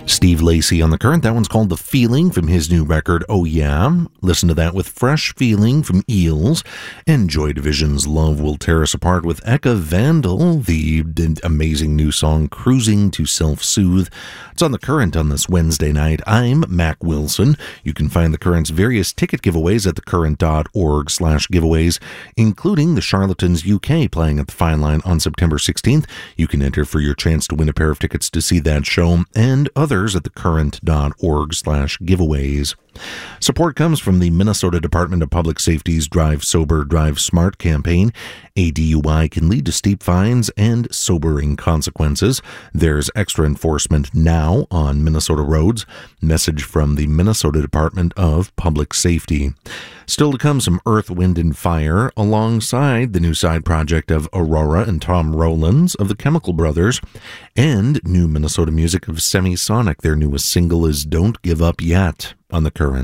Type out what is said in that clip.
Steve Lacy on The Current. That one's called The Feeling from his new record, Oh Yeah. Listen to that with Fresh Feeling from Eels. And Joy Division's Love Will Tear Us Apart with Eka Vandal, the amazing new song Cruising to Self-Soothe. It's on The Current on this Wednesday night. I'm Mac Wilson. You can find The Current's various ticket giveaways at thecurrent.org/giveaways, including the Charlatans UK playing at the Fine Line on September 16th. You can enter for your chance to win a pair of tickets to see that show and others at thecurrent.org/giveaways. Support comes from the Minnesota Department of Public Safety's Drive Sober, Drive Smart campaign. A DUI can lead to steep fines and sobering consequences. There's extra enforcement now on Minnesota roads. Message from the Minnesota Department of Public Safety. Still to come, some Earth, Wind, and Fire alongside the new side project of Aurora and Tom Rowlands of the Chemical Brothers, and new Minnesota music of Semisonic. Their newest single is Don't Give Up Yet on The Current.